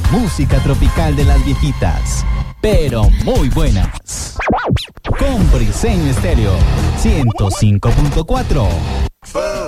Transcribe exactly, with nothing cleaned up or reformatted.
música tropical de las viejitas, pero muy buenas. Con Briseño Estéreo ciento cinco punto cuatro.